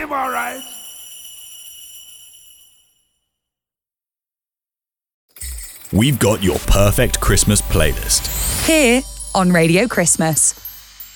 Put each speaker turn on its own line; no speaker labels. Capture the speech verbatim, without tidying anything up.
him all right.
We've got your perfect Christmas playlist
Here on Radio Christmas.